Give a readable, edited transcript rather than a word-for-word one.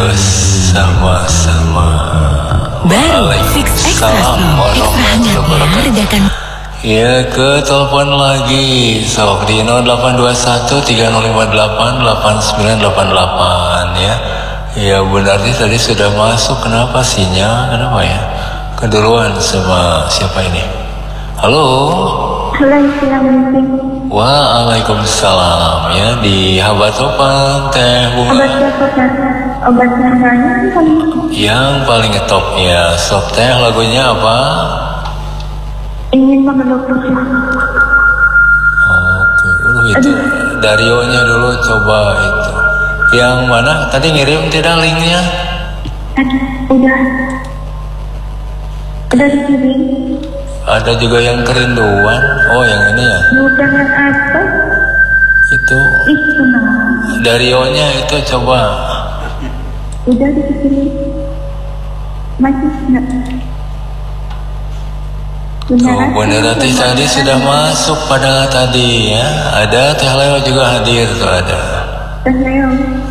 Ayo sama-sama. Baru Fix Extra Strong, ekstra hangatnya redakan. Ya, ke telepon lagi sok di 0821 3058 8988 ya. Ya benar nih tadi sudah masuk. Kenapa sinyal? Kenapa ya? Keduluan sama siapa ini? Halo. Assalamualaikum. Waalaikumsalam ya, di Habatopan Teh Bunga. Obat namanya Yang paling ngetop ya. Sok teh lagunya apa? ingin memeluk Tuhan. Oke, itu Darionya dulu coba itu. Yang mana? Tadi ngirim tidak linknya? Udah dikirim. Ada juga yang kerinduan. Oh, yang ini ya? Bukan yang atas. Itu Itu nama. Darionya itu coba. Udah dikirim. Masih enggak? Bener tadi sudah masuk padahal tadi ya. Ada Teh Leo juga hadir tuh ada. Teh Leo.